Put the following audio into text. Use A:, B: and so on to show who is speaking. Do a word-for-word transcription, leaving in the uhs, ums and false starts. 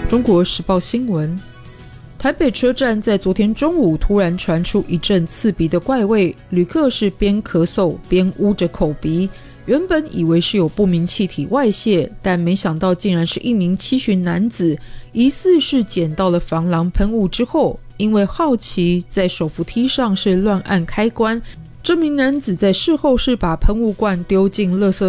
A: 中国时报新闻，台北车站在昨天中午突然传出一阵刺鼻的怪味，旅客是边咳嗽边捂着口鼻，原本以为是有不明气体外泄，但没想到竟然是一名七旬男子，疑似是捡到了防狼喷雾之后，因为好奇在手扶梯上是乱按开关，这名男子在事后是把喷雾罐丢进垃圾